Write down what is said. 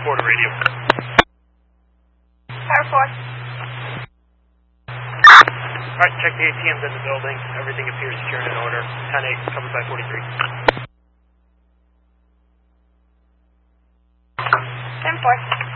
4 to radio. Power 4. Alright, check the ATMs in the building. Everything appears secure and in order. 10-8, covered by 43. 10-4.